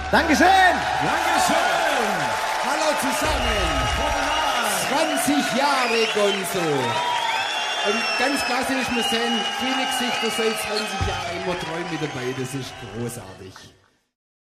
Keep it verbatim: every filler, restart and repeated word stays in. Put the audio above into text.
Dankeschön. Dankeschön. Hallo zusammen. zwanzig Jahre Gonzo. Und ganz klassisch, wir sehen viele Gesichter seit zwanzig Jahren immer treu mit dabei. Das ist großartig.